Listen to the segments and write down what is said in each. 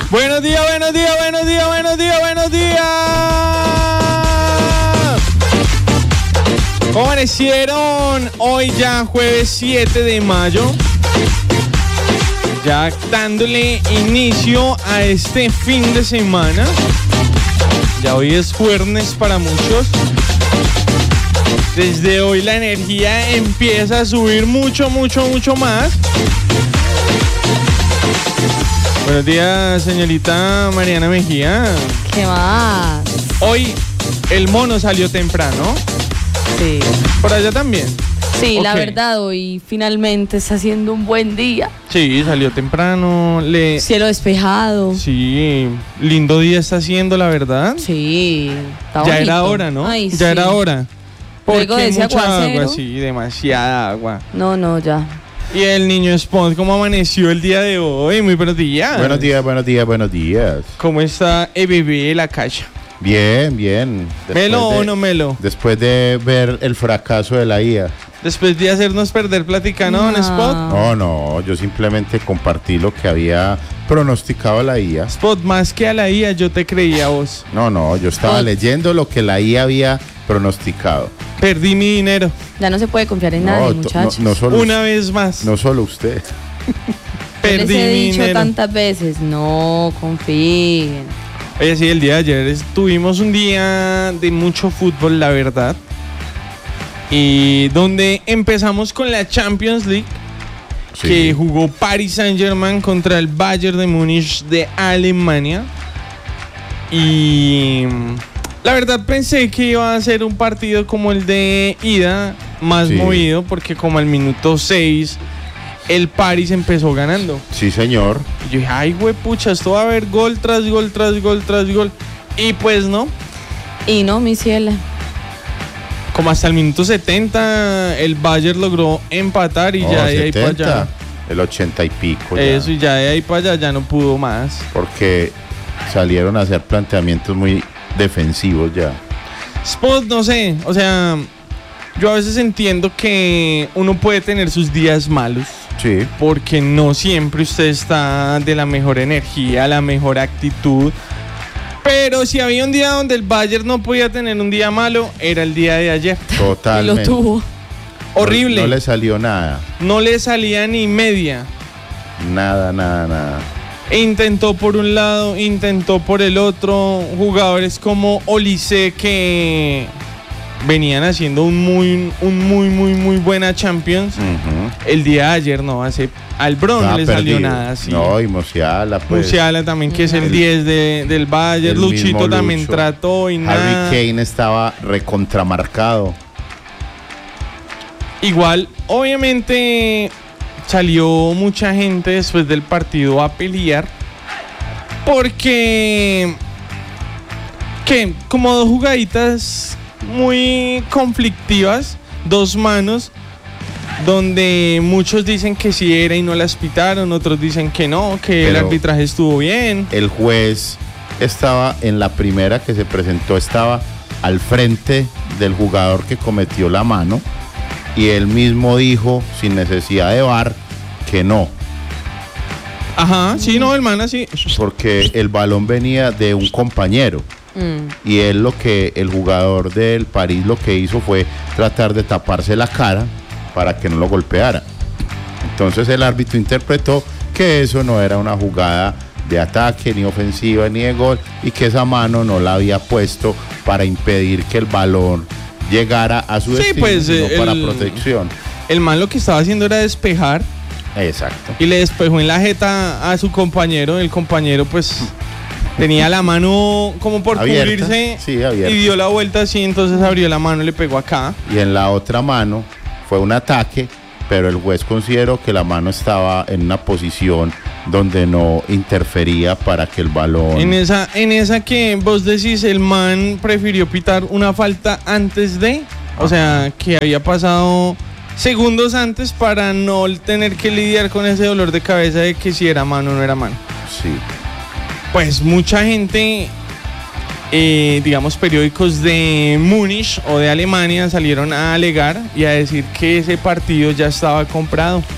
Buenos días, buenos días, buenos días, buenos días, buenos días. ¿Cómo amanecieron? Hoy ya jueves 7 de mayo. Ya dándole inicio a este fin de semana. Ya hoy es viernes para muchos. Desde hoy la energía empieza a subir mucho, mucho, mucho más. Buenos días, señorita Mariana Mejía. ¿Qué más? Hoy el mono salió temprano. Sí. Por allá también. Sí, Okay. La verdad, hoy finalmente está haciendo un buen día. Sí, salió temprano. Cielo despejado. Sí, lindo día está haciendo, la verdad. Sí, está Ya bonito. era hora, ¿no? Ay, ya sí. era hora. Luego Porque de ese mucha aguacero. agua, sí, demasiada agua. No, ya. Y el niño Spot, ¿cómo amaneció el día de hoy? Muy buenos días. Buenos días, buenos días, buenos días. ¿Cómo está el bebé de la cacha? Bien, bien. ¿Melo o no melo? Después de ver el fracaso de la IA. Después de hacernos perder plática, ¿no, No. Spot? No, yo simplemente compartí lo que había pronosticado la IA. Spot, más que a la IA, yo te creía a vos. No, yo estaba leyendo lo que la IA había pronosticado. Perdí mi dinero. Ya no se puede confiar en nadie, muchachos. No solo Una vez más. No solo usted. Perdí Les he mi dicho dinero. tantas veces, no confíen. Oye, sí, el día de ayer tuvimos un día de mucho fútbol, la verdad. Y donde empezamos con la Champions League, Sí. que jugó Paris Saint-Germain contra el Bayern de Múnich de Alemania. Y la verdad pensé que iba a ser un partido como el de ida, más Sí. movido, porque como al minuto 6 el Paris empezó ganando. Sí, señor. Y yo dije, ay, güey, pucha, esto va a haber gol tras gol, tras gol, tras gol. Y pues no, Y no, mi ciela. como hasta el minuto 70 el Bayern logró empatar y No, ya de ahí para 70, allá. el 80 y pico. Ya. Eso, y ya de ahí para allá ya no pudo más. Porque salieron a hacer planteamientos muy defensivos ya. Spot, no sé, o sea, yo a veces entiendo que uno puede tener sus días malos, Sí. porque no siempre usted está de la mejor energía, la mejor actitud. Pero si había un día donde el Bayern no podía tener un día malo, era el día de ayer. Totalmente. Y lo tuvo. Horrible. No le salió nada. No le salía ni media. Nada. Intentó por un lado, intentó por el otro. Jugadores como Olise que venían haciendo un muy buena Champions. Ujú. El día de ayer no, al Bron no Estaba le salió perdido. nada así. No, y Musiala, pues. Musiala también, que es el 10 del Bayern. el Luchito mismo también Lucho. trató y nada. Harry Kane estaba recontramarcado. Igual, obviamente salió mucha gente después del partido a pelear porque como dos jugaditas muy conflictivas, dos manos, donde muchos dicen que sí era y no las pitaron, otros dicen que no, que el Pero arbitraje estuvo bien. El juez estaba en la primera que se presentó, estaba al frente del jugador que cometió la mano y él mismo dijo, sin necesidad de VAR, que no, Ajá, sí, no, el man así. porque el balón venía de un compañero. Y él el jugador del París lo que hizo fue tratar de taparse la cara para que no lo golpeara. Entonces el árbitro interpretó que eso no era una jugada de ataque, ni ofensiva, ni de gol, y que esa mano no la había puesto para impedir que el balón llegara a su Sí, destino, pues, sino para protección. El man lo que estaba haciendo era despejar Exacto. y le despejó en la jeta a su compañero. El compañero pues tenía la mano como por Abierta, cubrirse, sí, abierta. y dio la vuelta así, entonces abrió la mano y le pegó acá. Y en la otra mano fue un ataque, pero el juez consideró que la mano estaba en una posición donde no interfería para que el balón... En esa que vos decís, el man prefirió pitar una falta antes de, o sea, que había pasado segundos antes para no tener que lidiar con ese dolor de cabeza de que si era mano o no era mano. Sí. Pues mucha gente, digamos periódicos de Múnich o de Alemania salieron a alegar y a decir que ese partido ya estaba comprado.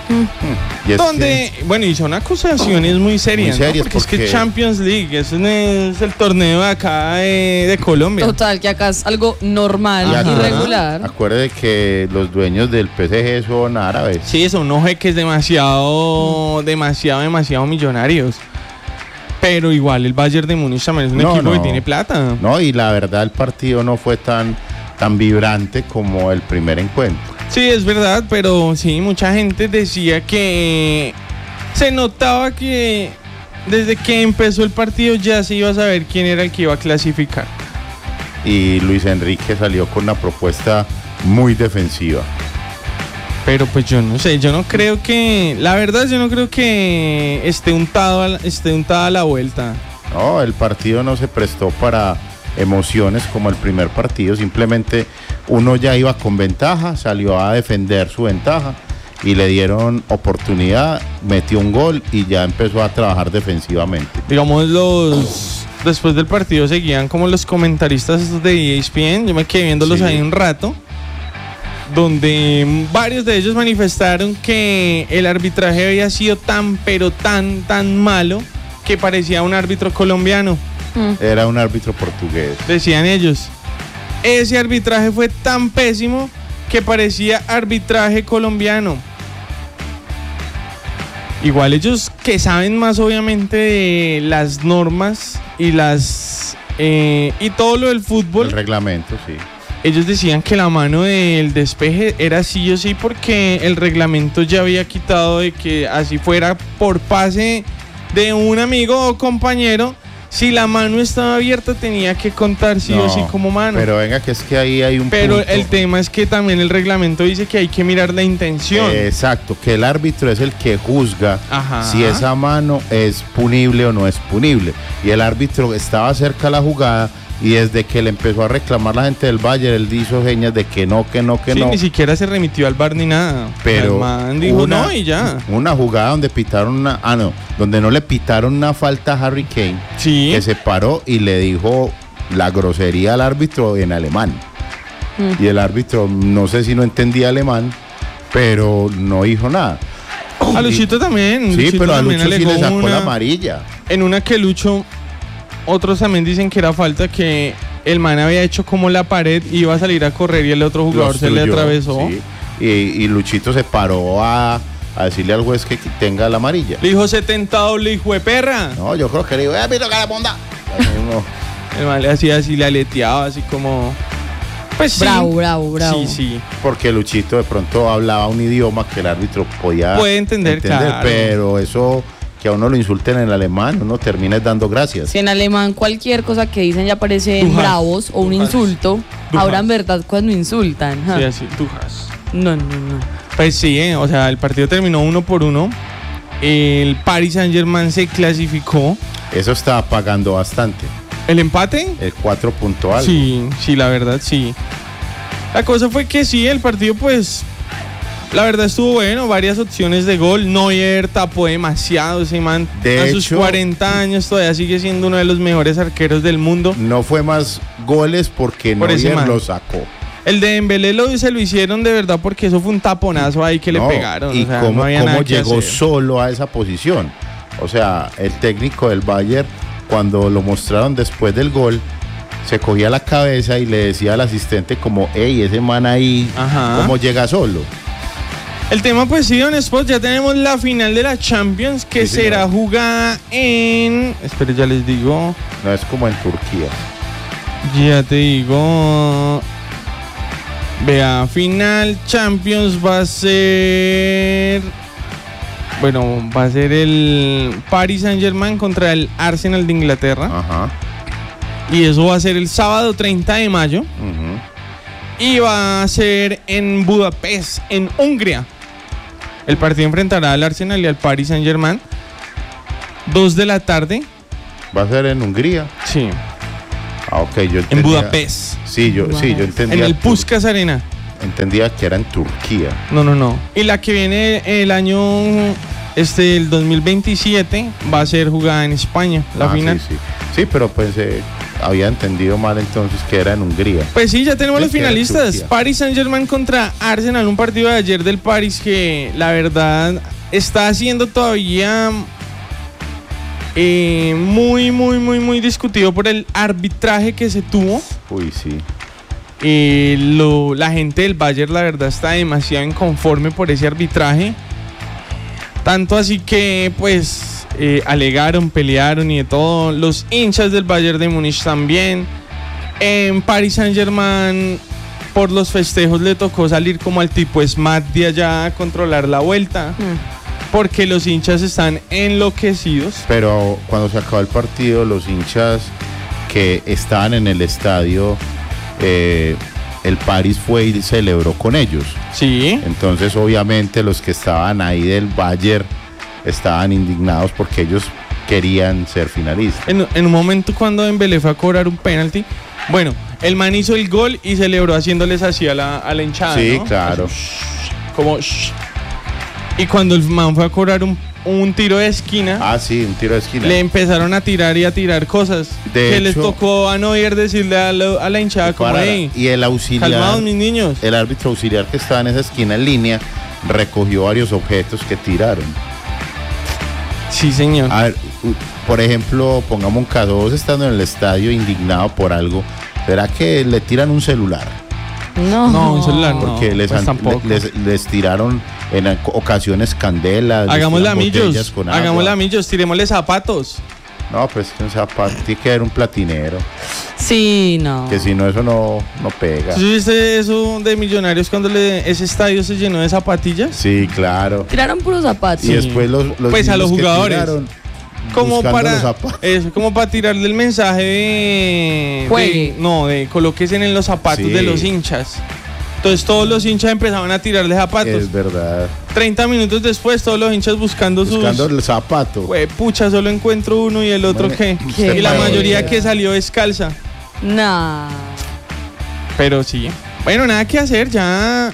Y es Donde, bueno, y son acusaciones muy serias, Muy serias, ¿no? Porque es que porque- Champions League, eso no es el torneo de acá de Colombia. Total, que acá es algo normal Ajá. y regular. Acuérdate que los dueños del PSG son árabes. Sí, son unos jeques demasiado millonarios. Pero igual el Bayern de Múnich también es un equipo que tiene plata. No, y la verdad el partido no fue tan vibrante como el primer encuentro. Sí, es verdad, pero sí, mucha gente decía que se notaba que desde que empezó el partido ya se iba a saber quién era el que iba a clasificar. Y Luis Enrique salió con una propuesta muy defensiva. Pero pues yo no sé, yo no creo que, la verdad yo no creo que esté untada la vuelta. No, el partido no se prestó para emociones como el primer partido, simplemente uno ya iba con ventaja, salió a defender su ventaja y le dieron oportunidad, metió un gol y ya empezó a trabajar defensivamente. Digamos después del partido seguían como los comentaristas de ESPN, yo me quedé viéndolos Sí. ahí un rato, donde varios de ellos manifestaron que el arbitraje había sido tan malo que parecía un árbitro colombiano. Era un árbitro portugués. Decían ellos, ese arbitraje fue tan pésimo que parecía arbitraje colombiano. Igual ellos que saben más obviamente de las normas y y todo lo del El fútbol, reglamento, sí. ellos decían que la mano del despeje era sí o sí porque el reglamento ya había quitado de que así fuera por pase de un amigo o compañero. Si la mano estaba abierta tenía que contar sí o sí como mano. Pero venga, que es que ahí hay un Pero punto. el tema es que también el reglamento dice que hay que mirar la intención. Exacto, que el árbitro es el que juzga Ajá. si esa mano es punible o no es punible. Y el árbitro estaba cerca a la jugada y desde que le empezó a reclamar la gente del Bayern, él hizo señas de que no. Sí, ni siquiera se remitió al VAR ni nada. Pero el man dijo no y ya. Una jugada donde pitaron donde no le pitaron una falta a Harry Kane, Sí. que se paró y le dijo la grosería al árbitro en alemán. Y el árbitro, no sé si no entendía alemán, pero no dijo nada. A Luchito también. Sí, Luchito pero a también Lucho sí le alegó sacó la una- amarilla. En una que Lucho, otros también dicen que era falta, que el man había hecho como la pared, iba a salir a correr y el otro jugador Lo se le obstruyó, atravesó. sí. Y Luchito se paró a decirle al juez que tenga la amarilla. Le dijo 70 doble hijo de perra. No, yo creo que le digo, mira, caramonda. El man le hacía así, le aleteaba así como... Pues sí. Bravo. Sí. Porque Luchito de pronto hablaba un idioma que el árbitro podía Puede entender, claro. pero eso que a uno lo insulten en alemán, uno termina dando gracias. Si en alemán cualquier cosa que dicen ya parece Dujas. bravos o un Dujas. insulto, Dujas. ahora en verdad cuando insultan. Sí, así, tujas. No. Pues sí, o sea, el partido terminó 1-1. El Paris Saint-Germain se clasificó. Eso estaba pagando bastante. ¿El empate? El 4 punto algo. Sí, la verdad, sí. La cosa fue que sí, el partido, pues, la verdad estuvo bueno, varias opciones de gol. Neuer tapó demasiado, ese man De a sus hecho, 40 años todavía sigue siendo uno de los mejores arqueros del mundo. No fue más goles porque Por ese Neuer man. lo sacó. El de Dembélé se lo hicieron de verdad porque eso fue un taponazo ahí que le No, pegaron. Y o sea, cómo, no había cómo nada que llegó hacer. solo a esa posición. O sea, el técnico del Bayern, cuando lo mostraron después del gol, se cogía la cabeza y le decía al asistente como, hey, ese man ahí, Ajá. ¿cómo llega solo? El tema, pues sí, Don Spot, ya tenemos la final de la Champions que Sí, señor. será jugada en... Espere, ya les digo. No es como en Turquía. Ya te digo. Vea, final Champions va a ser... Bueno, va a ser el Paris Saint-Germain contra el Arsenal de Inglaterra. Ajá. Y eso va a ser el sábado 30 de mayo. Ujú. Y va a ser en Budapest, en Hungría. El partido enfrentará al Arsenal y al Paris Saint-Germain. 2 de la tarde. Va a ser en Hungría. Sí, Ah, ok, yo entendía. en Budapest. Sí, yo entendía. En el Puskás Arena. Entendía que era en Turquía. No. Y la que viene el año, el 2027, va a ser jugada en España, la final. Sí, pero pues había entendido mal entonces que era en Hungría. Pues sí, ya tenemos los Que era finalistas. Turquía. Paris Saint-Germain contra Arsenal, un partido de ayer del Paris que la verdad está haciendo todavía muy discutido por el arbitraje que se tuvo. Uy, sí. La gente del Bayern la verdad está demasiado inconforme por ese arbitraje. Tanto así que pues alegaron, pelearon y de todo. Los hinchas del Bayern de Múnich también. En Paris Saint-Germain por los festejos le tocó salir como al tipo SMAT de allá a controlar la vuelta. Porque los hinchas están enloquecidos. Pero cuando se acabó el partido, los hinchas que estaban en el estadio, el Paris fue y celebró con ellos. Sí. Entonces, obviamente, los que estaban ahí del Bayern estaban indignados porque ellos querían ser finalistas. En un momento cuando Dembélé fue a cobrar un penalti, bueno, el man hizo el gol y celebró haciéndoles así a la hinchada, Sí, ¿no? claro. Así, como y cuando el man fue a cobrar un tiro de esquina, Ah, sí, un tiro de esquina. le empezaron a tirar cosas. De que les hecho, tocó a Neuer decirle a la hinchada como, hey, Y el auxiliar, calmados mis niños. el árbitro auxiliar que estaba en esa esquina en línea, recogió varios objetos que tiraron. Sí, señor. A ver, por ejemplo, pongamos un caso, vos estando en el estadio indignado por algo, ¿será que le tiran un celular? No, un celular no. Porque pues tampoco. les tiraron en ocasiones candelas. Hagámosle les tiran botellas amillos, con agua. hagámosle amillos, tirémosle zapatos. No, pues que un zapato, tiene que haber un platinero, Sí, no. que si no eso no pega. ¿Tú viste eso de Millonarios cuando ese estadio se llenó de zapatillas? Sí, claro. Tiraron puros zapatos. Y después los Pues a los mismos que jugadores. tiraron, Como buscando para los zapatos. eso, como para tirarle el mensaje de Juegue. de colóquese en los zapatos Sí. de los hinchas. Entonces todos los hinchas empezaban a tirarle zapatos. Es verdad. 30 minutos después todos los hinchas buscando El zapato. Güey, pucha, solo encuentro uno y el otro Bueno, qué. ¿qué? Y la mayoría Bueno. que salió descalza. Nah. Pero sí. Bueno, nada que hacer, ya.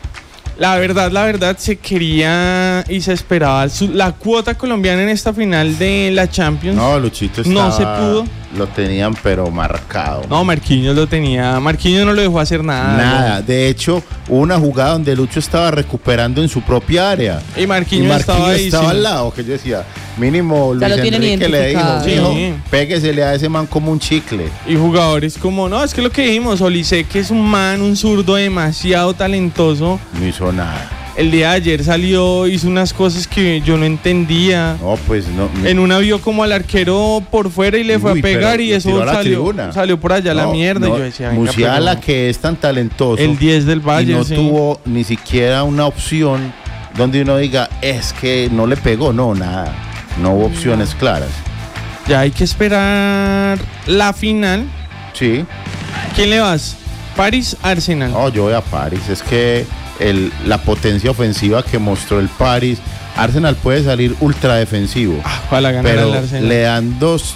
La verdad, se quería y se esperaba la cuota colombiana en esta final de la Champions. No, Luchito No estaba, se pudo. Lo tenían pero marcado. No, Marquinhos lo tenía. Marquinhos no lo dejó hacer nada. Nada. De hecho, hubo una jugada donde Lucho estaba recuperando en su propia área. Y Marquinhos estaba ahí. estaba sí. al lado, que yo decía, mínimo Ya Luis lo tienen Enrique le dijo, identificado. mijo, Sí. péguesele a ese man como un chicle. Y jugadores como, no, es que lo que dijimos, Olise, que es un zurdo demasiado talentoso. No hizo nada. El día de ayer salió, hizo unas cosas que yo no entendía. No, pues no. En una vio como al arquero por fuera y le fue Uy, a pegar pero y lo eso tiró a la salió tribuna. por allá la No, mierda. no, Y yo decía, venga, Musiala, pero que es tan talentoso. el 10 del y Valle, no sí. tuvo ni siquiera una opción donde uno diga, es que no le pegó, no, nada. No hubo opciones claras. Ya hay que esperar la final. Sí. ¿Quién le vas? París, Arsenal. No, yo voy a París. Es que la potencia ofensiva que mostró el París, Arsenal puede salir ultra defensivo, Ojalá ganara pero el Arsenal. le dan dos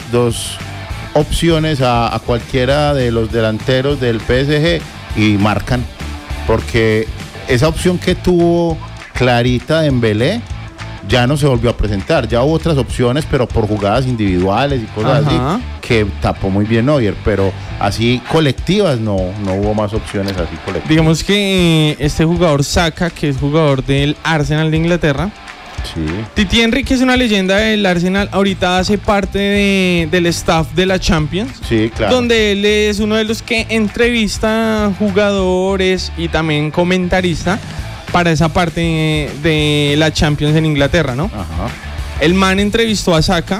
opciones a cualquiera de los delanteros del PSG y marcan, porque esa opción que tuvo clarita Dembélé ya no se volvió a presentar. Ya hubo otras opciones, pero por jugadas individuales y cosas Ajá. así, que tapó muy bien Neuer, pero así colectivas no hubo más opciones así colectivas. Digamos que este jugador Saka, que es jugador del Arsenal de Inglaterra. Sí. Titi Henry, que es una leyenda del Arsenal, ahorita hace parte del staff de la Champions. Sí, claro. Donde él es uno de los que entrevista jugadores y también comentarista para esa parte de la Champions en Inglaterra, ¿no? Ajá. El man entrevistó a Saka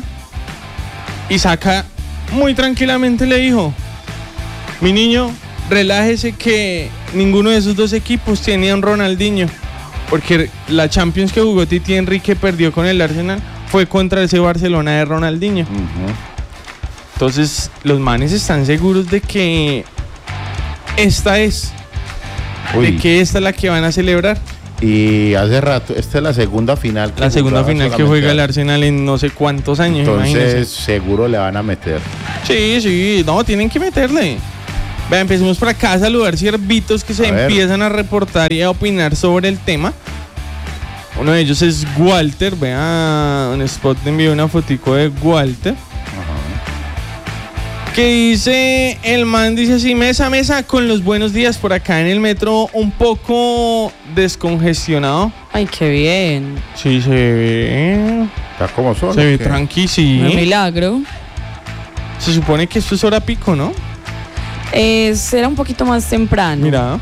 y Saka muy tranquilamente le dijo: mi niño, relájese que ninguno de esos dos equipos tenía un Ronaldinho, porque la Champions que jugó Titi Henry, que perdió con el Arsenal, fue contra ese Barcelona de Ronaldinho. Ujú. Entonces los manes están seguros de que esta es Uy. de que esta es la que van a celebrar. Y hace rato, esta es la segunda final. La segunda jugaba final que solamente juega el Arsenal. Arsenal en no sé cuántos años, Entonces imagínense. seguro le van a meter. Sí, no, tienen que meterle. Vea, empecemos por acá a saludar ciervitos que se A ver. empiezan a reportar y a opinar sobre el tema. Uno de ellos es Walter. Vea, en Spot te envió una fotico de Walter. ¿Qué dice el man? Dice así, mesa, con los buenos días por acá en el metro, un poco descongestionado. Ay, qué bien. Sí, se ve. Está como solo. Se ve ¿qué? tranqui, sí. Un milagro. Se supone que esto es hora pico, ¿no? Será un poquito más temprano. Mira,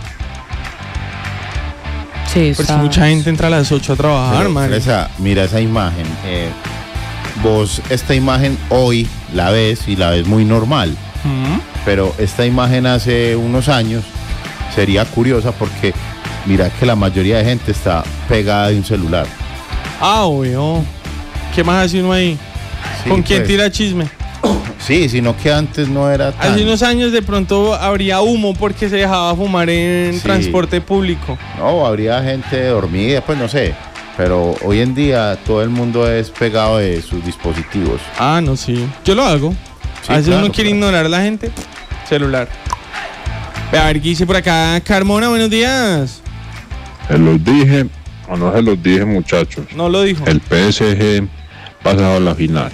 Sí, pues está. mucha gente entra a las 8 a trabajar, Pero, man. mira esa imagen. Vos esta imagen hoy la ves y la ves muy normal. Pero esta imagen hace unos años sería curiosa porque mira que la mayoría de gente está pegada de un celular. Ah, obvio. ¿Qué más hace uno ahí? Sí, ¿Con quién pues, tira chisme? Sí, sino que antes no era tan... Hace unos años de pronto habría humo porque se dejaba fumar en Sí. transporte público. No, habría gente dormida, pues no sé. Pero hoy en día todo el mundo es pegado de sus dispositivos. Ah, no, sí. Yo lo hago. Sí, a veces claro, uno quiere claro. ignorar a la gente. Celular. Ve, a ver qué dice por acá. Carmona, buenos días. Se los dije, o no se los dije, muchachos. No lo dijo. El PSG pasado a la final.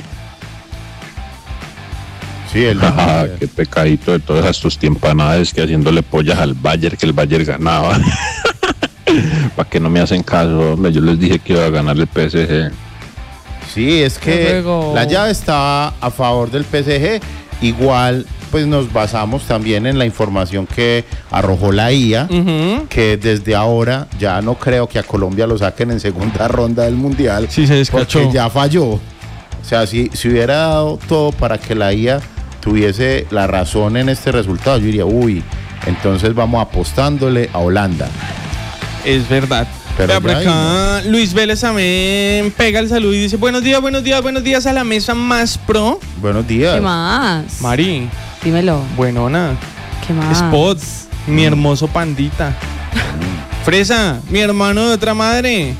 Sí, el Ah, qué pecadito de todas estas tiempanades que haciéndole pollas al Bayern, que el Bayern ganaba. Para que no me hacen caso, hombre, yo les dije que iba a ganar el PSG. Sí, es que Luego- la llave estaba a favor del PSG. Igual, pues nos basamos también en la información que arrojó la IA, Ujú. que desde ahora ya no creo que a Colombia lo saquen en segunda ronda del Mundial. Sí, se descachó. Porque ya falló. O sea, si hubiera dado todo para que la IA tuviese la razón en este resultado, yo diría, uy, entonces vamos apostándole a Holanda. Es verdad. Pero Vea, por ya acá Luis Vélez también pega el saludo y dice buenos días a la mesa más pro. Buenos días. ¿Qué más? Mari, Dímelo. buenona. ¿Qué más? Spot, mi hermoso pandita. Fresa, mi hermano de otra madre.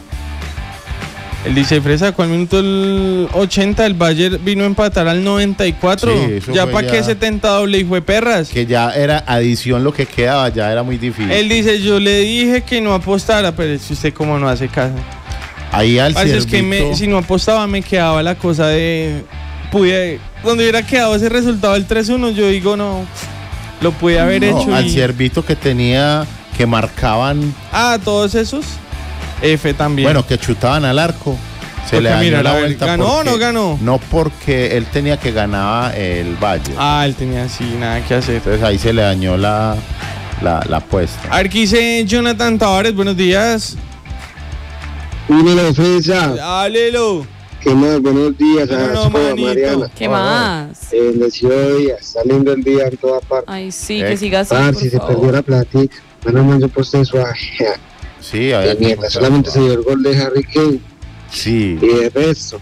Él dice, Fresa, ¿cuál minuto el 80? El Bayern vino a empatar al 94. Sí, eso Ya fue para ya. qué 70 doble hijo de perras. Que ya era adición lo que quedaba, ya era muy difícil. Él dice, yo le dije que no apostara, pero si usted como no hace caso. Ahí al Parce, es que ciervito- si no apostaba me quedaba la cosa de... donde hubiera quedado ese resultado del 3-1, yo digo, no, lo pude haber No, hecho. al y- ciervito que tenía, que marcaban, todos esos. F también. bueno, que chutaban al arco. Se Toca le dañó mirar, la a ver, vuelta. ¿ganó o porque- no ganó? No, porque él tenía que ganar el Valle. Él tenía así, nada que hacer. Entonces ahí se le dañó la apuesta. A ver, ¿qué dice Jonathan Tavares? Buenos días. Dímelo, Fresa. Alelo. ¿Qué más? Buenos días a No, toda manito. Mariana. ¿Qué más? Bendecido día. Está lindo el día en toda parte. Ay, sí, Eh, que siga así, Ah, por si se favor. perdió la platica. Menos mal yo posté suave. Sí, había De que mierda. contar. Solamente se dio el gol de Harry Kane. Sí, Y de resto,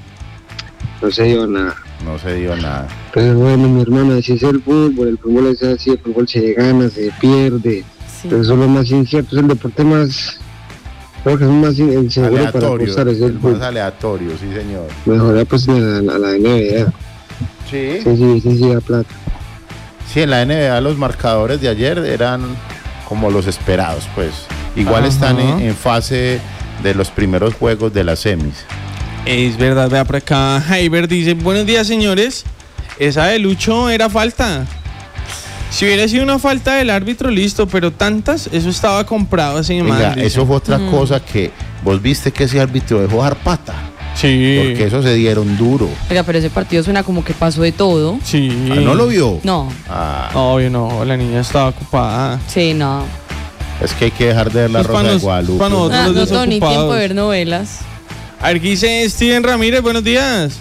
no se dio nada. no se dio nada. Pero bueno, mi hermano, así es el fútbol es así, el fútbol se gana, se pierde. Sí. Pero eso es lo más incierto, es el deporte más, creo que es más inseguro para Aleatorio. apostar, es el El más fútbol. aleatorio, sí, señor. Mejor pues a la NBA. Sí. Sí, da plata. Sí, en la NBA los marcadores de ayer eran como los esperados, pues. Igual Ajá. están en fase de los primeros juegos de las semis. Es verdad, vea por acá. Jaiber dice, buenos días, señores. Esa de Lucho era falta. Si hubiera sido una falta del árbitro, listo, pero tantas, eso estaba comprado así de Venga, mal, dice. eso fue otra cosa que vos viste que ese árbitro dejó dar pata. Sí. Porque eso se dieron duro. Oiga, pero ese partido suena como que pasó de todo. Sí. Ah, ¿no lo vio? No, Ah, Obvio, no, la niña estaba ocupada. sí, no. es que hay que dejar de ver la Pues Rosa para de nos- Guadalupe. para nosotros. Ah, los no tengo ni desocupados. tiempo de ver novelas. A ver, ¿qué dice Steven Ramírez? Buenos días.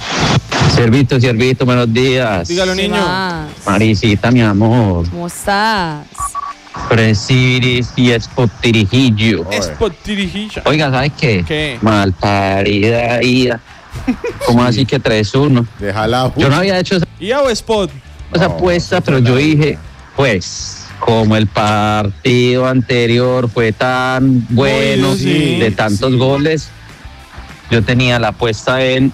Servito, buenos días. Dígalo, ¿Qué niño. más? Marisita, mi amor. ¿Cómo estás? Presidiris y Espotirijillo. Oye. Spot dirigilla. Oiga, ¿sabes qué? ¿Qué? Malparida ida. ¿Cómo así que 3-1? Déjala. Yo no había hecho ¿Y a o Spot? esa No, apuesta, pero yo dije, pues, como el partido anterior fue tan bueno, Uy, sí, de tantos goles, yo tenía la apuesta en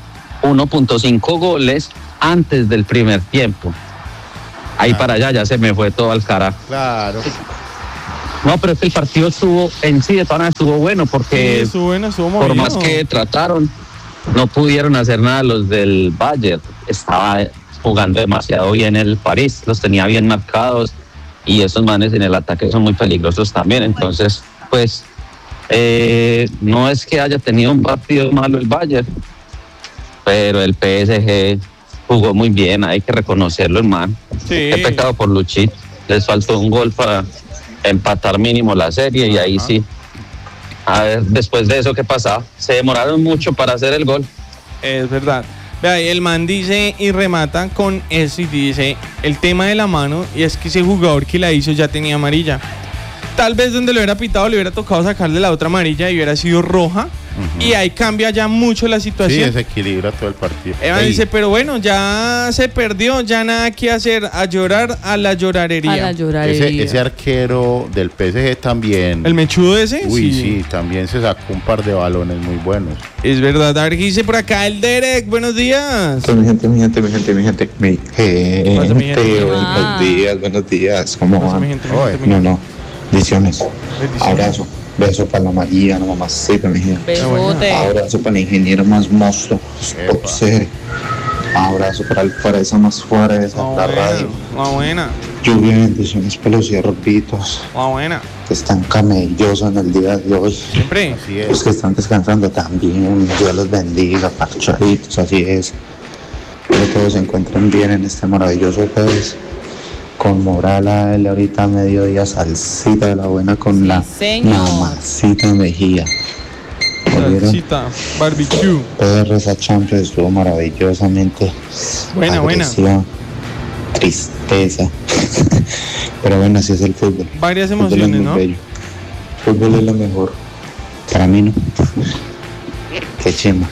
1.5 goles antes del primer tiempo. Ahí para allá ya se me fue todo al carajo. Claro. No, pero es que el partido estuvo, en sí de todas maneras estuvo bueno, porque Estuvo bueno, estuvo por movido. más que trataron, no pudieron hacer nada los del Bayern. Estaba jugando demasiado bien el París, los tenía bien marcados y esos manes en el ataque son muy peligrosos también. Entonces, pues, no es que haya tenido un partido malo el Bayern, pero el PSG jugó muy bien, hay que reconocerlo, hermano. Sí. Qué pecado por Luchit, les faltó un gol para empatar mínimo la serie y ahí sí. A ver, después de eso, ¿qué pasaba? Se demoraron mucho para hacer el gol. Es verdad. Vea, y el man dice y remata con eso y dice el tema de la mano, y es que ese jugador que la hizo ya tenía amarilla. Tal vez donde lo hubiera pitado le hubiera tocado sacarle la otra amarilla y hubiera sido roja. Y ahí cambia ya mucho la Sí, situación. desequilibra todo el partido. Eva Ey, dice, pero bueno, ya se perdió, ya nada que hacer, a llorar a la llorarería. A la llorarería. ese arquero del PSG también. ¿El mechudo ese? Uy, sí, también se sacó un par de balones muy buenos. Es verdad. A ver qué dice por acá el Derek. Buenos días. Pasa, mi gente. Buenos días. ¿Cómo Pasa, van? mi gente, No, bendiciones. Bendiciones. Abrazo. Beso para la María, la mamacita, mi gente. Besote. Abrazo para el ingeniero más monstruo. Top serie. Abrazo para esa más fuera de la radio. La buena. Lluvia y bendiciones para los hierropitos La buena. que están camellosos en el día de hoy. Siempre. Así es. Los que están descansando también. Dios los bendiga, parchaditos, así es. Que todos se encuentren bien en este maravilloso jueves. Con moral a él ahorita a mediodía, salsita de la buena con la señor. mamacita Mejía. ¿Oyeron? Salsita. Barbecue. PR esa Champions estuvo maravillosamente Buena. agresiva, tristeza. Pero bueno, así es el fútbol. Varias El fútbol es emociones, muy ¿no? bello. El fútbol es lo mejor. Para mí no. Qué chimba.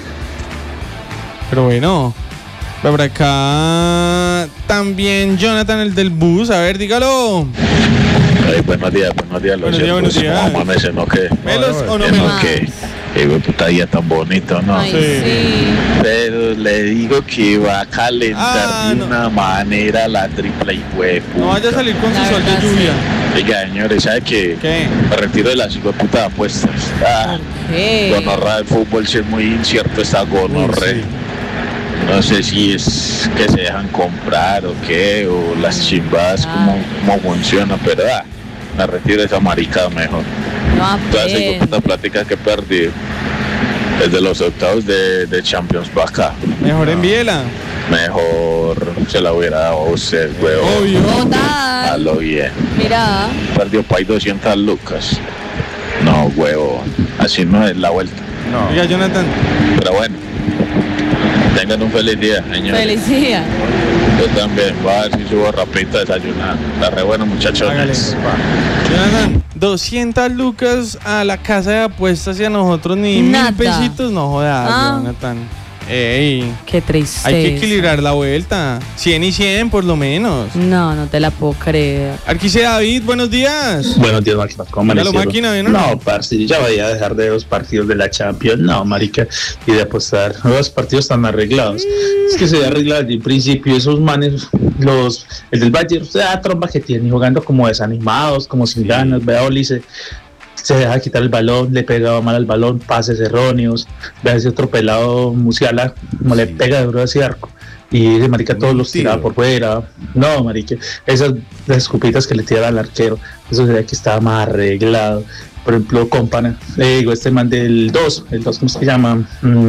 Pero bueno. Por acá también Jonathan, el del bus. A ver, dígalo. Buenos días, Buenos días. ¿Cómo amanecen o qué? ¿Melos o no ¿Qué melos? no qué? Puta día tan bonito, ¿no? Ay, Sí. sí. Pero le digo que va a calentar de no. una manera la triple y hueputa. No vaya a salir con su La sol de verdad, lluvia. Oiga, señores, ¿sabe qué? ¿Qué? Me retiro de las putas de apuestas. ¿Qué? Gonorrea del fútbol, sí es muy incierto esta gonorrea. No sé si es que se dejan comprar o qué, o las chimbadas, cómo funciona, pero me retiro de esa maricada mejor. No Toda esa aprende. puta plática que perdí desde los octavos de Champions para acá. Mejor envíela. Mejor se la hubiera dado a usted, huevón. Obvio. Total. Hazlo bien. Mira. Perdió para ahí 200 lucas. No, huevón. Así no es la vuelta. Oiga, Jonathan. Pero bueno. Tengan un feliz día, señores. Feliz día. Yo también. Voy a ver si subo rapidito a desayunar. Está re bueno, muchachones. Jonathan, 200 lucas a la casa de apuestas y a nosotros ni Nada. 1000 pesitos. No jodas, Jonathan. Ey, Qué tristeza. hay que equilibrar la vuelta. 100 y 100 por lo menos. No te la puedo creer. Aquí dice David, buenos días. Buenos días, máquina. ¿Cómo Dígalo, amanecieron? máquina, ¿bien o No, parce, yo ya voy a dejar de los partidos de la Champions. No, marica, y de apostar. Los partidos están arreglados. Es que se ve arreglado desde el principio. Esos manes, el del Bayern, da tromba que tiene, jugando como desanimados, como sin ganas. Vea, Oli se deja quitar el balón, le pegaba mal al balón, pases erróneos. Vea ese otro pelado, Musiala, como le pega duro hacia arco. Y ese marica todos los tiraba por fuera. No, marica, esas las escupitas que le tiraba al arquero, eso se ve que estaba más arreglado. Por ejemplo, Compana, este man del 2, ¿cómo se llama?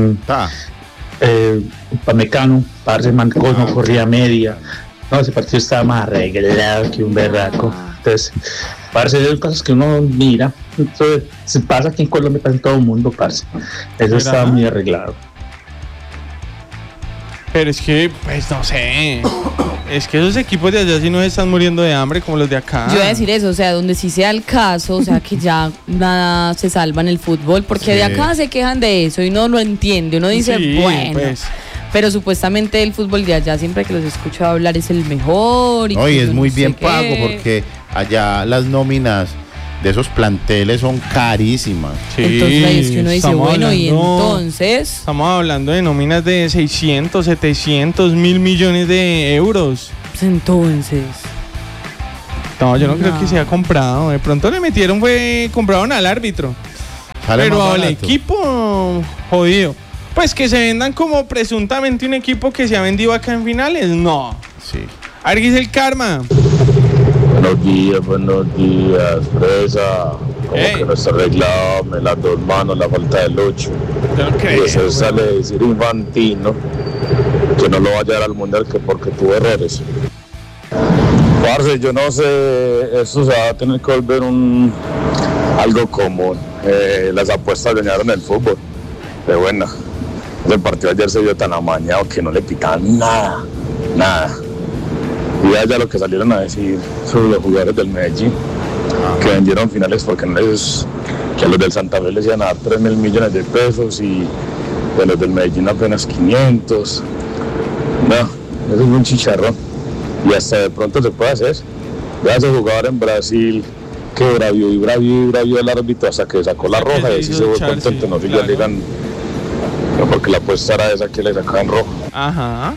Pamecano, parce, man, no corría media. No, ese partido estaba más arreglado que un berraco. Entonces, parce, hay cosas que uno mira. Entonces, se pasa aquí en Colombia, pasa en todo el mundo, parce. Eso estaba muy arreglado. Pero es que, pues no sé. Es que esos equipos de allá sí no se están muriendo de hambre como los de acá. Yo iba a decir eso, o sea, donde sí sea el caso, o sea, que ya nada se salva en el fútbol, porque de acá se quejan de eso y uno lo entiende, uno dice, Sí, bueno, pues. pero supuestamente el fútbol de allá, siempre que los escucho hablar, es el mejor. Y Oye, que es yo muy no bien sé qué. pago porque allá las nóminas de esos planteles son carísimas. Sí, Entonces ahí es que uno dice, estamos bueno, y hablando- entonces, Estamos hablando de nóminas de 600, 700, 1000 millones de euros. pues entonces, No, yo no creo No. que sea comprado. De pronto le compraron al árbitro. Sale Pero más al barato. equipo, jodido. Pues que se vendan como presuntamente un equipo que se ha vendido acá en finales, no. Sí. A ver, ¿qué dice el Karma? Buenos días, Fresa. Como que no está arreglado, me las dos manos, la falta de lucho. Yo no Y creo, eso sale güey. de decir Infantino que no lo va a llevar al mundial que porque tuvo errores. Parce, yo no sé, eso se va a tener que volver algo común. Las apuestas dañaron el fútbol. Pero bueno, el partido ayer se vio tan amañado que no le pitaban nada. Y ya lo que salieron a decir sobre los jugadores del Medellín, que vendieron finales porque que a los del Santa Fe les iban a dar 3.000 millones de pesos y de los del Medellín apenas 500. No, eso es un chicharrón. Y hasta de pronto se puede hacer. Ya ese jugador en Brasil que bravió el árbitro hasta que sacó la roja y así se fue contento, no siguió ligando. No, porque la apuesta era esa que le sacaban rojo. Ajá.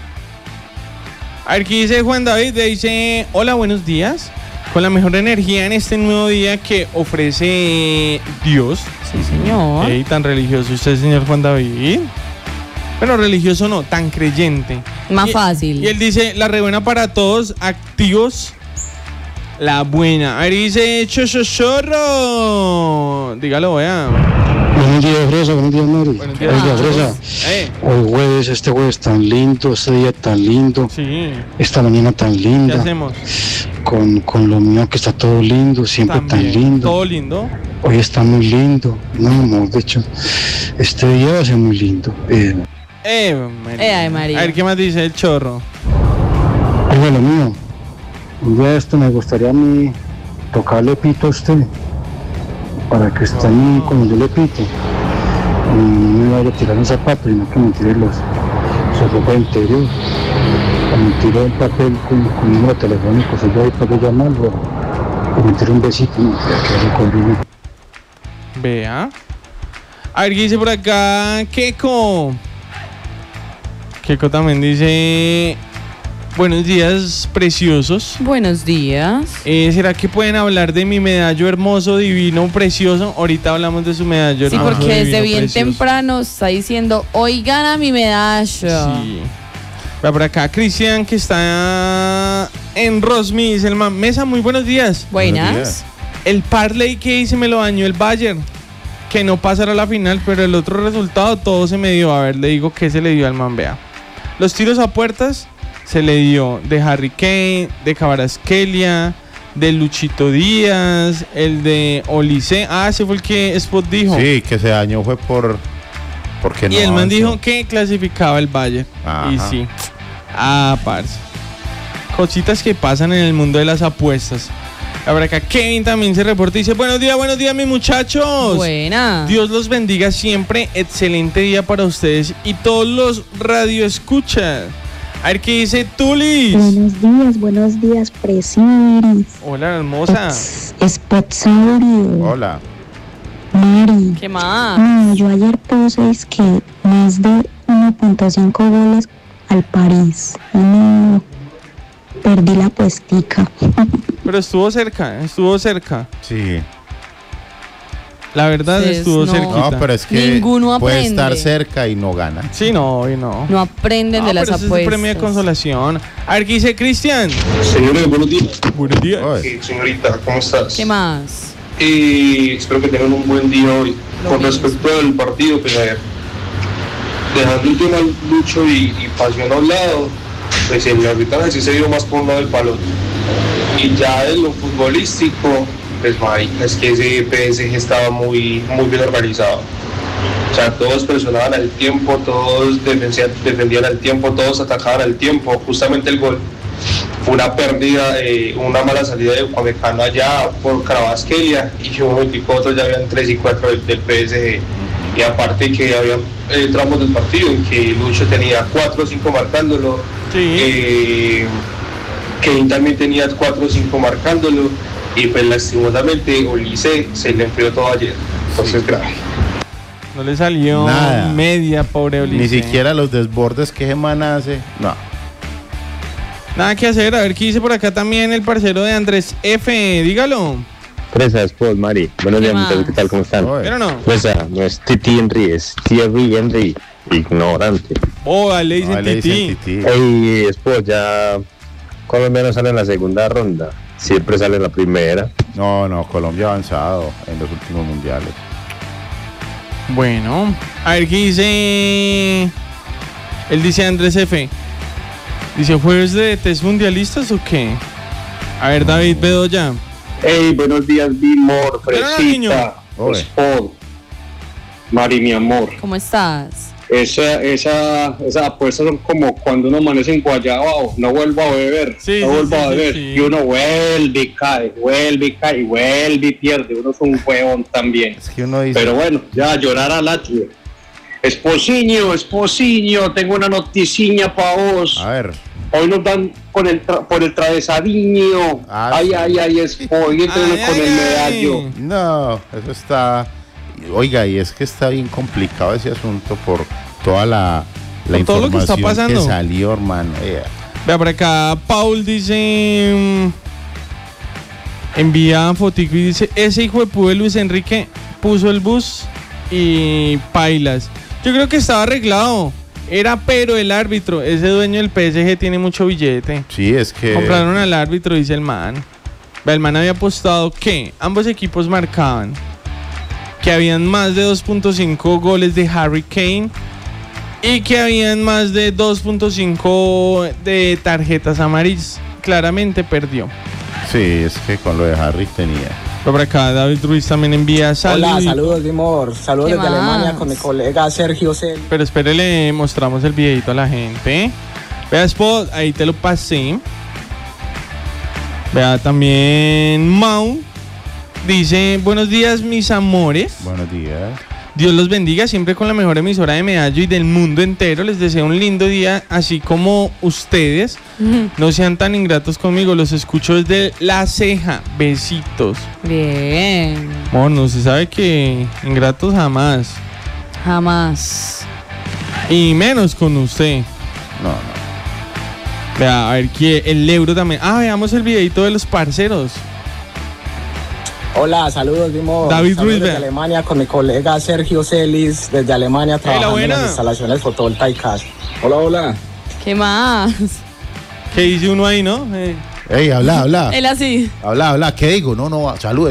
A ver, ¿qué dice Juan David? Dice, hola, buenos días. Con la mejor energía en este nuevo día que ofrece Dios. Sí, señor. Ey, tan religioso usted, señor Juan David. Bueno, religioso no, tan creyente. Más fácil. Y él dice, la re buena para todos, activos, la buena. A ver, dice, Chochochorro. Dígalo, vea. Buenos días, Fresa, buenos días, Mari. Buenos días. Oiga, Fresa, hoy jueves, este jueves tan lindo, este día tan lindo, Sí. esta mañana tan ¿Qué linda, hacemos? con lo mío que está todo lindo, siempre También. tan lindo. Todo lindo. Hoy está muy lindo, no, de hecho, este día va a ser muy lindo. María. María. A ver, ¿qué más dice el chorro? Oiga, lo mío, un día me gustaría a mí tocarle pito a usted, para que esté ahí cuando yo le pito. Y no me vaya a tirar un zapato, sino que me tire su ropa interior. O me tire el papel con número telefónico, soy yo ahí para llamarlo. O me tire un besito, no, que conviene. Vea. A ver, ¿qué dice por acá? Keko. Keko también dice, buenos días, preciosos. Buenos días. ¿Será que pueden hablar de mi medallo hermoso, divino, precioso? Ahorita hablamos de su medallo Sí, hermoso, porque desde divino, bien precioso. temprano está diciendo, hoy gana mi medallo. Sí. Va por acá Cristian, que está en Rosmi, dice el man, Mesa, muy buenos días. Buenas. El parlay que hice me lo dañó el Bayern, que no pasará a la final, pero el otro resultado todo se me dio. A ver, le digo qué se le dio al man, vea. Los tiros a puertas se le dio de Harry Kane, de Kvaratskhelia, de Luchito Díaz, el de Olise. Ah, ese fue el que Spot dijo. Sí, que se dañó fue porque no. Y el man avanzó. dijo que clasificaba el Bayern. Ajá. Y sí. Ah, parce. Cositas que pasan en el mundo de las apuestas. Ahora acá Kevin también se reporta y dice, buenos días mis muchachos. Buena. Dios los bendiga siempre. Excelente día para ustedes y todos los radioescuchas. A ver qué dice Tulis. Buenos días, Presiris. Hola, hermosa. Spotsaurio. Hola. Mari. ¿Qué más? No, yo ayer puse es que más de 1.5 goles al París. No, perdí la puestica. Pero estuvo cerca. Sí. La verdad Pues estuvo no. cerquita. No, pero es que Ninguno puede aprende. estar cerca y no gana. Sí, no, y no. No aprenden de las pero ese es apuestas. un premio de consolación. A ver qué dice Cristian. Señores, buenos días. Buenos días. Oye. Señorita, ¿cómo estás? ¿Qué más? Espero que tengan un buen día hoy. Lo Con mismo. respecto al partido, pues a ver, dejando el tema lucho y pasión a un lado, pues el arbitraje sí se dio más por un lado del palo. Y ya en lo futbolístico, pues marica, es que ese PSG estaba muy bien organizado. O sea, todos presionaban al tiempo, todos defendían al tiempo, todos atacaban al tiempo. Justamente el gol fue una pérdida, una mala salida de Upamecano allá por Kvaratskhelia y un momentico otro ya habían 3 y 4 del PSG. Y aparte que había tramos del partido en que Lucho tenía 4 o 5 marcándolo, Kane también tenía 4 o 5 marcándolo y pues lastimosamente Olise se le enfrió todo ayer. Entonces grave. No le salió Nada. media, pobre Ulises. Ni siquiera los desbordes que ese man hace. No. Nada que hacer. A ver qué dice por acá también el parcero de Andrés F. Dígalo. Fresa, Spot, Mari. Buenos ¿Qué días, más? muchachos, ¿qué tal? ¿Cómo están? Oye. Pero no. Fresa, no es Titi Henry, es Thierry Henry. Ignorante. Oh, le dicen tití. Ey, después ya Colombia no sale en la segunda ronda, siempre sale en la primera. No, Colombia ha avanzado en los últimos mundiales. Bueno, a ver qué dice. Él dice Andrés F. Dice, ¿jueves de test mundialistas o qué? A ver, David Bedoya. Hey, buenos días, Bimor, Fresita, Sport, Mari, mi amor. ¿Cómo estás? Esas apuestas son como cuando uno amanece en Guayabao, no vuelvo a beber, vuelvo a beber, y uno vuelve y cae, vuelve y pierde, uno es un huevón también. Es que uno dice... Pero bueno, ya llorar al atrio. Esposiño, tengo una noticiña para vos. A ver. Hoy nos dan por el travesadiño. Ay, Espo, y con el medallo. No, eso está... Oiga, y es que está bien complicado ese asunto por toda la información todo lo que está pasando. Que salió, hermano. Vea, por acá Paul dice... Envía fotico y dice, ese hijo de pude Luis Enrique puso el bus y pailas. Yo creo que estaba arreglado. Era pero el árbitro, ese dueño del PSG tiene mucho billete. Sí, es que... Compraron al árbitro, dice el man. El man había apostado que ambos equipos marcaban, que habían más de 2.5 goles de Harry Kane y que habían más de 2.5 de tarjetas amarillas. Claramente perdió. Sí, es que con lo de Harry tenía. Por acá David Ruiz también envía saludos. Hola, saludos, Dimor. Saludos desde Alemania con mi colega Sergio Cel. Pero espere, le mostramos el videito a la gente. Vea, Spot, ahí te lo pasé. Vea, también Mau dice, buenos días, mis amores. Buenos días. Dios los bendiga, siempre con la mejor emisora de Medallo y del mundo entero. Les deseo un lindo día, así como ustedes. No sean tan ingratos conmigo, los escucho desde La Ceja. Besitos. Bien. Bueno, se sabe que ingratos jamás. Jamás. Y menos con usted. No. Vea, a ver, que el euro también. Veamos el videito de los parceros. Hola, saludos, Dimor. David Ruiz, desde Alemania con mi colega Sergio Celis, desde Alemania, trabajando en las instalaciones fotovoltaicas. Hola. ¿Qué más? ¿Qué dice uno ahí, no? Ey, habla. Él así. Habla. ¿Qué digo? No, salude.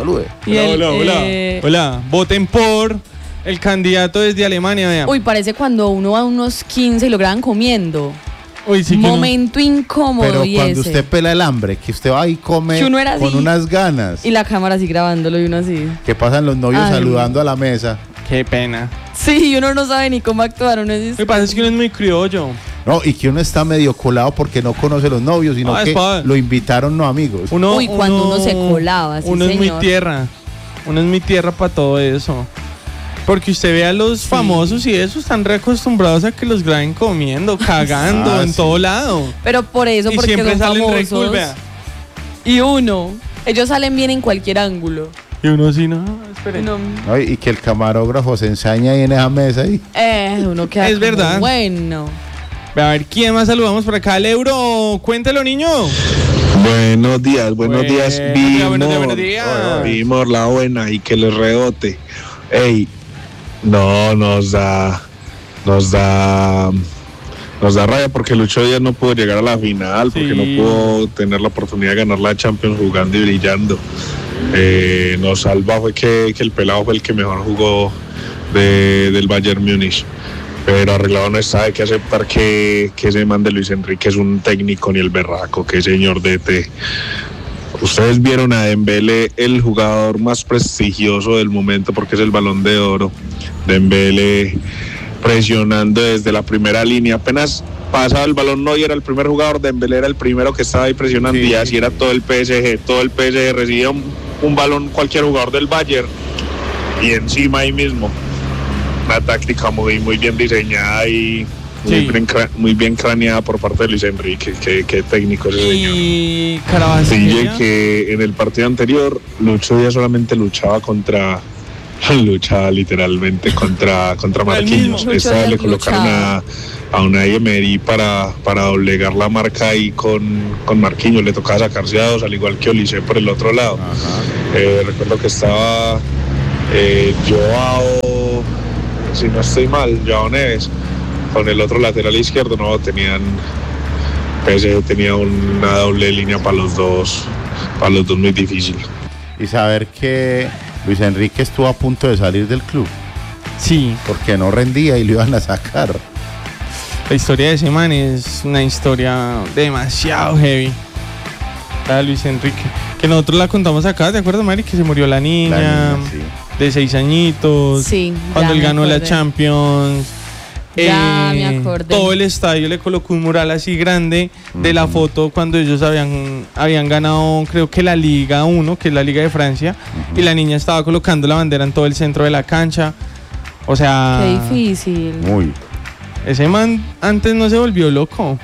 Hola. Voten por el candidato desde Alemania, vean. Uy, parece cuando uno va a unos 15 y lo graban comiendo. Uy, sí, momento incómodo. Pero y cuando ese. usted pela el hambre, que usted va y come que uno era con así, unas ganas. Y la cámara así grabándolo y uno así. Que pasan los novios saludando a la mesa. Qué pena. Sí, uno no sabe ni cómo actuar. Uno es... Lo que pasa es que uno es muy criollo. No, y que uno está medio colado porque no conoce los novios, sino que lo invitaron no amigos. Cuando uno se colaba, sí, uno señor. es muy tierra. Uno es muy tierra para todo eso. Porque usted ve a los famosos y eso, están reacostumbrados a que los graben comiendo, cagando en todo lado. Pero por eso, y porque siempre son salen famosos. re cool, vea. Y ellos salen bien en cualquier ángulo. Y uno así, no, espere. No, y que el camarógrafo se ensaña ahí en esa mesa. Uno queda es verdad. Bueno. A ver, ¿quién más saludamos por acá? El euro, cuéntalo, niño. Buenos días, buenos días. Buenos días. Vimos la buena y que les rebote. Ey, no, nos da rabia porque Lucho Díaz no pudo llegar a la final, porque no pudo tener la oportunidad de ganar la Champions jugando y brillando. Nos salva fue que el pelado fue el que mejor jugó del Bayern Múnich. Pero arreglado no está, hay que aceptar que ese man de Luis Enrique es un técnico ni el berraco, que señor DT. Ustedes vieron a Dembélé, el jugador más prestigioso del momento porque es el Balón de Oro. Dembélé presionando desde la primera línea, apenas pasaba el balón no y era el primer jugador, Dembélé era el primero que estaba ahí presionando y así era todo el PSG recibía un balón cualquier jugador del Bayern y encima ahí mismo. Una táctica muy bien diseñada y muy bien craneada por parte de Luis Enrique. Qué técnico ese señor. Y Carabasquelia. Que en el partido anterior Lucho Díaz solamente luchaba literalmente contra Marquinhos. Esta vez le colocaron a Unai Emery para doblegar la marca ahí con Marquinhos. Le tocaba sacarse a dos, al igual que Olise por el otro lado. Recuerdo que estaba Joao si no estoy mal, Joao Neves. Con el otro lateral izquierdo no tenían, PSG tenía una doble línea para los dos muy difícil. Y saber que Luis Enrique estuvo a punto de salir del club. Sí. Porque no rendía y lo iban a sacar. La historia de ese man es una historia demasiado heavy. Luis Enrique, que nosotros la contamos acá, ¿te acuerdas, Mari? Que se murió la niña sí. De 6 añitos. Sí. Cuando él ganó la Champions. Ya me acordé. Todo el estadio le colocó un mural así grande de la foto cuando ellos habían ganado, creo que la Liga 1, que es la Liga de Francia, y la niña estaba colocando la bandera en todo el centro de la cancha. O sea... Qué difícil. Muy. Ese man antes no se volvió loco.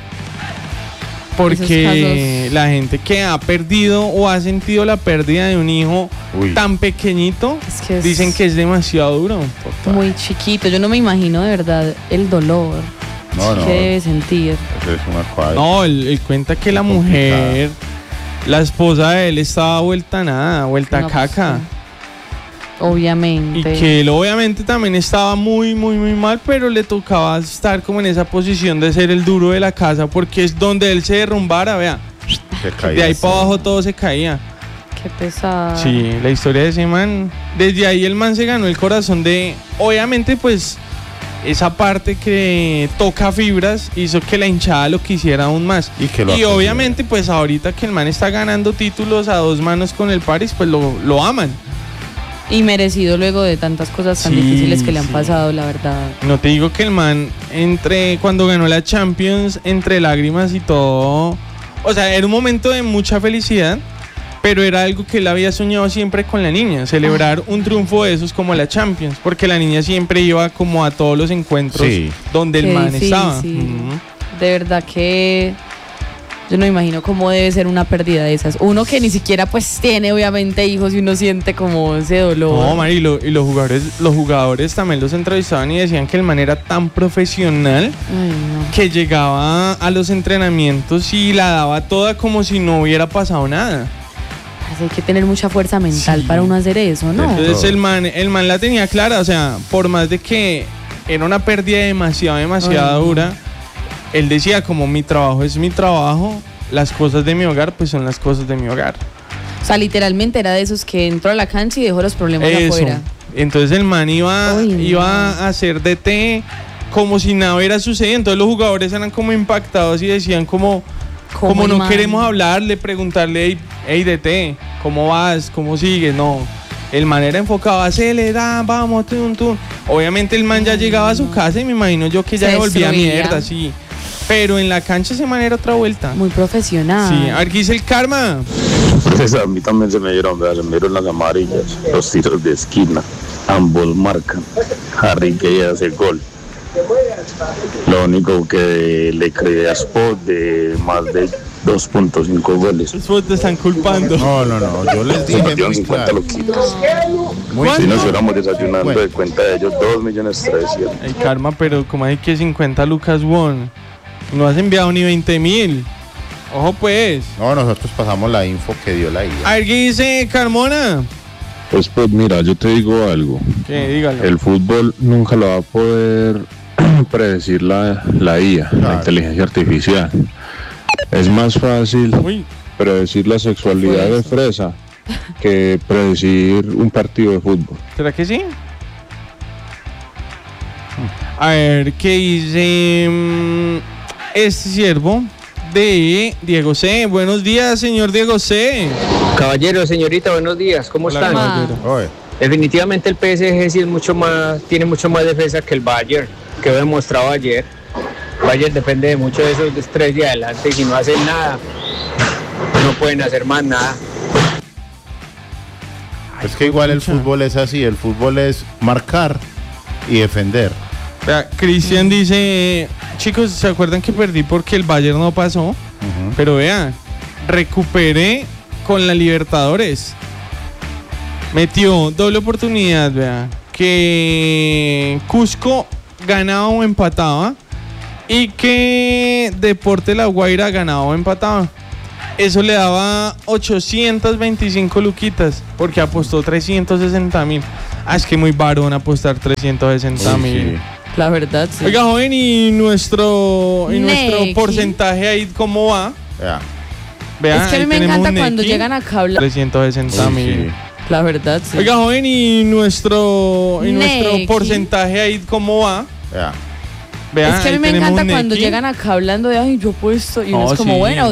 Porque la gente que ha perdido o ha sentido la pérdida de un hijo tan pequeñito, dicen que es demasiado duro. Muy chiquito. Yo no me imagino de verdad el dolor que debe sentir. No, él cuenta que la mujer, la esposa de él, estaba vuelta a nada, vuelta a caca. Pues, obviamente. Y que él obviamente también estaba muy, muy, muy mal, pero le tocaba estar como en esa posición de ser el duro de la casa, porque es donde él se derrumbara, vea. De ahí para abajo todo se caía. Qué pesado. Sí, la historia de ese man. Desde ahí el man se ganó el corazón de... Obviamente, pues, esa parte que toca fibras hizo que la hinchada lo quisiera aún más. Y obviamente, pues, ahorita que el man está ganando títulos a 2 manos con el París, pues lo aman. Y merecido luego de tantas cosas tan difíciles que le han pasado, la verdad. No te digo que el man, cuando ganó la Champions, entre lágrimas y todo, o sea, era un momento de mucha felicidad, pero era algo que él había soñado siempre con la niña, celebrar un triunfo de esos como la Champions, porque la niña siempre iba como a todos los encuentros donde el man estaba. De verdad que... Yo no me imagino cómo debe ser una pérdida de esas. Uno que ni siquiera pues tiene obviamente hijos y uno siente como ese dolor. No, Mari, y los jugadores también los entrevistaban y decían que el man era tan profesional que llegaba a los entrenamientos y la daba toda como si no hubiera pasado nada. Hay que tener mucha fuerza mental para uno hacer eso, ¿no? Entonces el man la tenía clara, o sea, por más de que era una pérdida demasiado dura, él decía como mi trabajo es mi trabajo, las cosas de mi hogar pues son las cosas de mi hogar. O sea, literalmente era de esos que entró a la cancha y dejó los problemas afuera. Entonces el man iba a hacer DT como si nada hubiera sucedido. Entonces los jugadores eran como impactados y decían como no queremos hablarle, preguntarle, hey DT, ¿cómo vas? ¿Cómo sigues? No. El man era enfocado, acelera, vamos, Obviamente el man ya llegaba a su casa y me imagino yo que ya se volvía mierda, sí. Pero en la cancha ese man era otra vuelta. Muy profesional. Sí, a ver, ¿qué dice el Karma? Pues a mí también se me dieron las amarillas, los tiros de esquina. Ambos marcan. Harry que hace gol. Lo único que le creé a Spot de más de 2.5 goles. Spot te están culpando. No, yo les dije muy 50 claro. loquitos. Si nos hubiéramos desayunando de cuenta de ellos 2.300.000. El Karma, pero como hay que 50 lucas won. No has enviado ni 20.000. Ojo pues. No, nosotros pasamos la info que dio la IA. A ver, ¿qué dice Carmona? Pues mira, yo te digo algo. ¿Qué? Dígalo. El fútbol nunca lo va a poder predecir la IA, la inteligencia artificial. Es más fácil predecir la sexualidad de Fresa que predecir un partido de fútbol. ¿Será que sí? A ver, ¿qué dice este siervo de Diego C? Buenos días, señor Diego C. Caballero, señorita, buenos días, ¿cómo están? Definitivamente el PSG sí es tiene mucho más defensa que el Bayern, que demostrado ayer. Bayern depende de mucho de esos 3 de adelante y si no hacen nada, no pueden hacer más nada. Es que igual el fútbol es así, el fútbol es marcar y defender. Cristian dice, chicos, ¿se acuerdan que perdí porque el Bayern no pasó? Pero vean, recuperé con la Libertadores. Metió doble oportunidad, vean, que Cusco ganaba o empataba y que Deporte La Guaira ganaba o empataba. Eso le daba 825 luquitas porque apostó 360.000. Es que muy varón apostar 360.000. Sí. La verdad, sí. Oiga, joven, ¿y nuestro porcentaje ahí cómo va? Vea, es que a mí me encanta cuando llegan acá a hablar. 360.000. La verdad, sí. Oiga, joven, ¿y nuestro porcentaje ahí cómo va? Vea, es que a mí me encanta cuando llegan acá hablando de, ay, yo puesto, y uno es como, bueno,